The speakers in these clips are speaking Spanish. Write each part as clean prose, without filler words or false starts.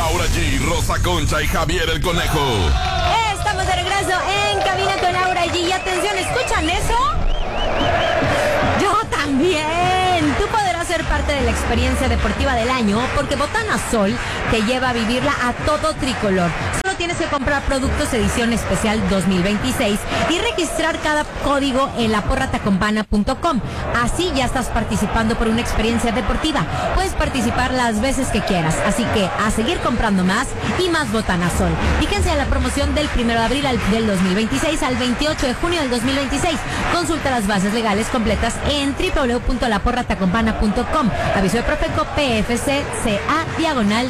Laura G, Rosa Concha y Javier el Conejo. Estamos de regreso en Cabina con Laura G. Y atención, ¿escuchan eso? Yo también. Tú podrás ser parte de la experiencia deportiva del año porque Botana Sol te lleva a vivirla a todo tricolor. Solo tienes que comprar productos edición especial 2026 y registrar cada código en laporratacompana.com. Así ya estás participando por una experiencia deportiva. Puedes participar las veces que quieras. Así que a seguir comprando más y más Botana Sol. Fíjense a la promoción del 1 de abril del 2026 al 28 de junio del 2026. Consulta las bases legales completas en www.laporratacompana.com. Aviso de Profeco PFC CA diagonal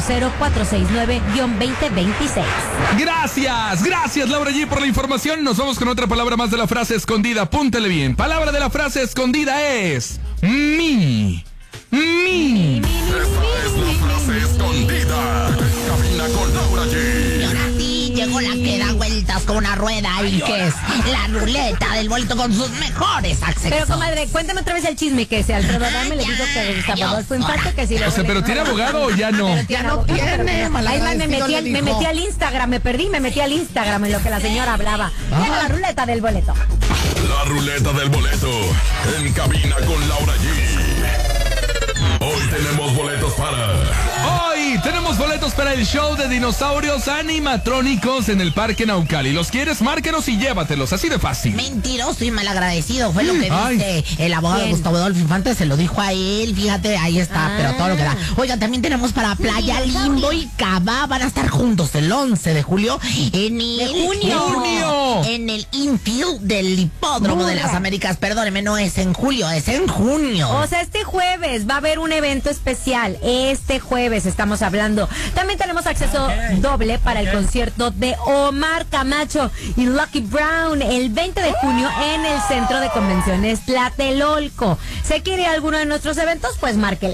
000469-2026. Gracias Laura G por la información. Nos vamos con otra palabra más de la frase escondida. Apúntele bien. Palabra de la frase escondida es mi. Esta es la frase escondida en Cabina con Laura G. Y ahora sí llegó la que da vueltas con una rueda y que es la ruleta del boleto con sus mejores accesos. Pero, comadre, cuéntame otra vez el chisme que si Alfredo Adame le dijo que Gustavo Adolfo Infante que si lo... O sea, pero ¿tiene abogado o ya no? Ya no tiene, Me metí al Instagram, me metí al Instagram en lo que la señora hablaba. Era la ruleta del boleto. La ruleta del boleto en Cabina con Laura G. Hoy tenemos boletos para el show de dinosaurios animatrónicos en el Parque Naucali. ¿Los quieres? Márquenos y llévatelos, así de fácil. Mentiroso y malagradecido fue lo que dice el abogado Gustavo Adolfo Infante, se lo dijo a él, fíjate, ahí está, pero todo lo que da. Oigan, también tenemos para Playa Limbo y Cava, van a estar juntos el 11 de julio en el infield del Hipódromo de las Américas. Perdóneme, no es en julio, es en junio. O sea, este jueves va a haber un evento especial. Este jueves estamos hablando. También tenemos acceso doble para el concierto de Omar Camacho y Lucky Brown el 20 de junio en el Centro de Convenciones Tlatelolco. ¿Se quiere alguno de nuestros eventos? Pues márquele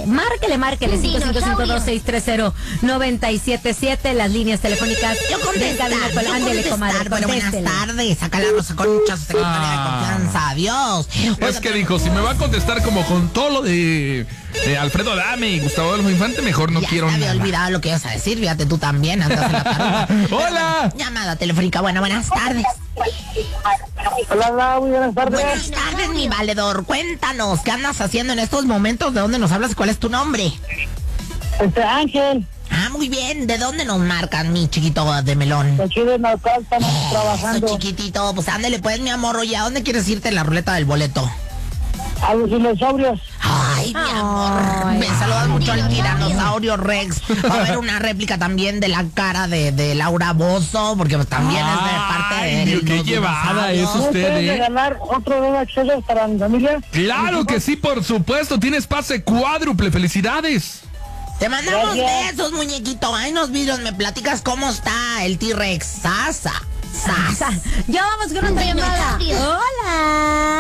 5552-630-977. Las líneas telefónicas. Yo contestar. Bueno, buenas tardes. Acá la Rosa Concha, su secretaria de confianza. Adiós. Es que dijo, si me va a contestar como con todo lo de Alfredo Adame y Gustavo Adolfo Infante, mejor no quiero nada. Ya me había olvidado lo que ibas a decir, fíjate tú también. ¡Hola! Llamada telefónica, buenas tardes. Hola, muy buenas tardes. Buenas tardes, mi valedor. Cuéntanos, ¿qué andas haciendo en estos momentos? ¿De dónde nos hablas? ¿Cuál es tu nombre? Ángel. Ah, muy bien. ¿De dónde nos marcan, mi chiquito de melón? Aquí de Naucal estamos trabajando. Chiquitito, pues ándale pues, mi amor. Oye, ¿a dónde quieres irte en la ruleta del boleto? A los dinosaurios. Ay, mi amor. Me saludas mucho al tiranosaurio Rex. Va a haber una réplica también de la cara de Laura Bozzo, porque también es de parte de... ¡Qué llevada es usted, ¿Puedes regalar otro de accesos para mi familia? ¡Claro que sí, por supuesto! Tienes pase cuádruple. ¡Felicidades! Te mandamos besos, muñequito. Ay, unos videos, me platicas cómo está el T-Rex. Sasa. Ya vamos con otra llamada. Hola.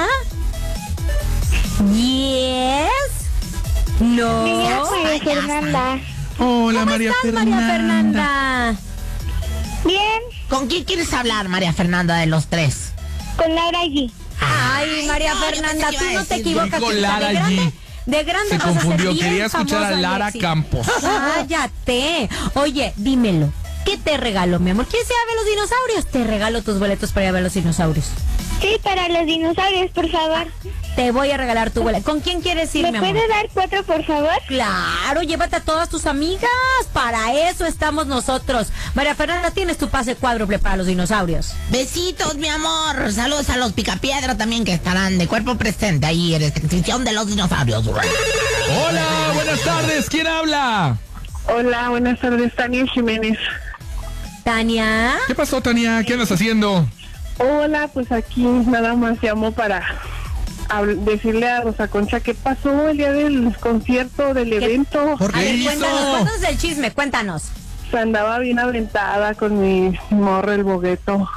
Yes. No. María Fernanda. Hola, ¿Cómo María estás, Fernanda. María Fernanda? Bien, ¿Con quién quieres hablar, María Fernanda, de los tres? con Laura G. Ay, María no, yo Fernanda, pensé que tú iba a no te decir equivocas. con hija, Lara de grande, G. de grande Se vas a ser confundió, bien quería escuchar a famosa, Lara Alexis. Campos. Cállate. Oye, dímelo. ¿Qué te regalo, mi amor? ¿Quieres ir a ver los dinosaurios? Te regalo tus boletos para ir a ver los dinosaurios. Sí, para los dinosaurios, por favor. Te voy a regalar tu boleto. ¿Con quién quieres ir, ¿Me mi amor? puede dar 4, por favor? Claro, llévate a todas tus amigas. Para eso estamos nosotros. María Fernanda, tienes tu pase cuádruple para los dinosaurios. Besitos, mi amor. Saludos a los Picapiedra también, que estarán de cuerpo presente ahí en esta exhibición de los dinosaurios. Hola, buenas tardes. ¿Quién habla? Hola, buenas tardes, Tania Jiménez. Tania. ¿Qué pasó, Tania? ¿Qué andas haciendo? Hola, pues aquí nada más llamo para decirle a Rosa Concha qué pasó el día del concierto, del evento. ¿Por A qué ver, hizo? cuéntanos el chisme, cuéntanos. andaba bien aventada con mi morro el bogueto.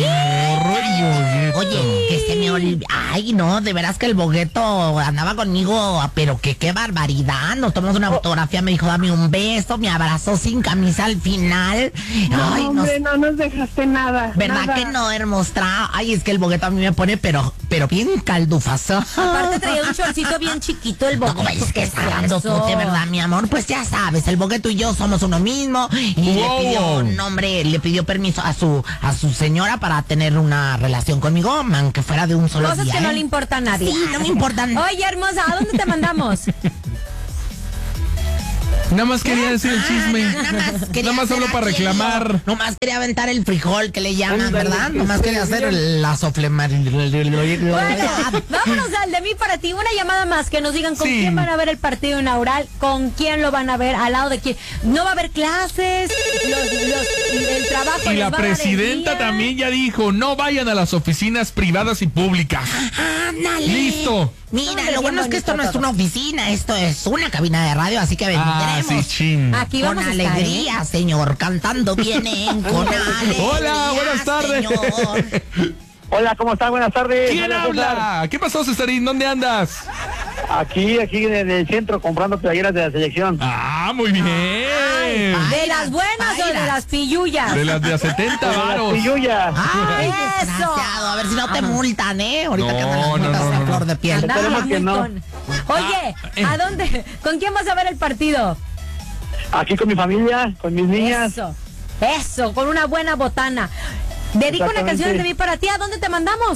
Oye, que se me olvidó. Ay, no, de veras que el bogueto andaba conmigo, pero que qué barbaridad. Nos tomamos una fotografía, me dijo, dame un beso, me abrazó sin camisa al final. No, Ay, hombre, no nos dejaste nada. ¿Verdad nada. que no, hermosa? Ay, es que el bogueto a mí me pone, pero bien caldufazo. Aparte traía un shortcito bien chiquito el bogueto. No, es que está dando eso? tute, ¿verdad, mi amor? Pues ya sabes, el bogueto y yo somos uno mismo. Y le pidió permiso a su señora para tener una relación conmigo, aunque fuera de un solo Cosas día. que no le importan a nadie. Sí, no me importan. Oye, hermosa, ¿a dónde te mandamos? Nada más quería decir el chisme. Nada más hablo para reclamar. Nomás quería aventar el frijol que le llaman, ¿verdad? Nomás quería hacer la soflemar. Bueno, vámonos al de mí para ti. Una llamada más que nos digan con Sí. quién van a ver el partido inaugural, con quién lo van a ver, al lado de quién. No va a haber clases, el trabajo. Y les la va a dar el presidenta día. también ya dijo, no vayan a las oficinas privadas y públicas. ¡Ándale! Listo. Mira, Hombre, lo bueno bien es que esto no bonito es una oficina, esto es una cabina de radio, así que vendremos. Sí, chin. Aquí Con vamos a estar, alegría, señor, cantando vienen con alegría. Hola, buenas tardes. Señor. Hola, ¿cómo están? Buenas tardes. ¿Quién Hola, César. habla? ¿Qué pasó, Cesarín? ¿Dónde andas? Aquí en el centro comprando playeras de la selección. Ah, muy bien. ¿De las buenas o de las pillullas? De las de a 70 varos. Pilluya. Ay, Eso. desgraciado, a ver si no te multan, ¿eh? Ahorita que andan las No, multas no, a no. flor de piel. Andaba Esperemos que muy no. Oye, ¿a dónde? ¿Con quién vas a ver el partido? Aquí con mi familia, con mis niñas. Eso, con una buena botana. Dedico una Exactamente. canción de mí para ti. ¿A dónde te mandamos?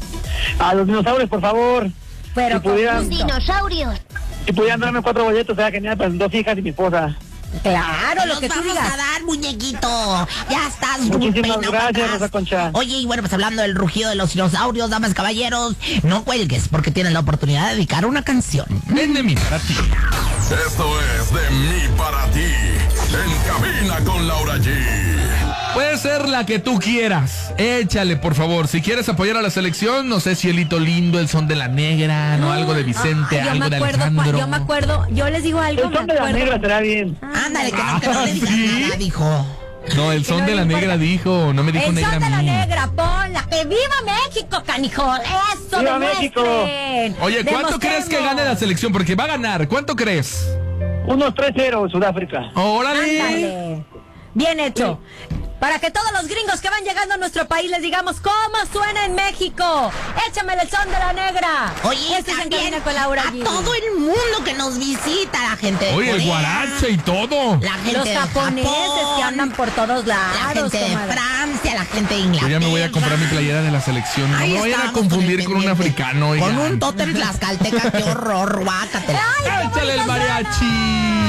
A los dinosaurios, por favor. Pero Si pudieran- con gusto. Dinosaurios. Si pudieran darme 4 boletos, sería genial para mis 2 hijas y mi esposa. Claro, lo Los que tú vamos digas. a dar, muñequito. Ya estás, Muchísimas Rupe, no gracias, atrás. Rosa Concha. Oye, y bueno, pues hablando del rugido de los dinosaurios, damas y caballeros, no cuelgues porque tienes la oportunidad de dedicar una canción. Ven de mí para ti. Esto es de mí para ti. En cabina con Laura G. Puede ser la que tú quieras. Échale, por favor. Si quieres apoyar a la selección, no sé si el Hito Lindo, el Son de la Negra, no algo de Vicente, Ay, algo de Alejandro. yo me acuerdo, yo les digo algo, El me son de la acuerdo. negra será bien. Ándale, que no le digas ¿sí? nada, dijo. No, el Son de la Negra dijo, no me dijo El negra Son de a la mí. Negra, ponla. ¡Que viva México, canijo! ¡Eso, ¡Viva demuestren! Oye, ¿cuánto crees que gane la selección? Porque va a ganar. ¿Cuánto crees? Unos 3-0, Sudáfrica. ¡Órale! Ándale. Bien hecho. Para que todos los gringos que van llegando a nuestro país les digamos cómo suena en México. Échame el Son de la Negra. Oye, Este es En también Cabina con Laura a G. todo el mundo que nos visita, la gente de Oye, el Corea, guarache y todo. la gente Los de japoneses Japón, que andan por todos lados. la gente de comadre. Francia, la gente de Yo Inglaterra. ya me voy a comprar mi playera de la selección. No Ahí me vayan a estamos confundir el con un pendiente. africano. Con oigan. un tótem tlaxcalteca, qué horror, guácatela. ¡Ay, qué ¡Échale el bonita suena! mariachi!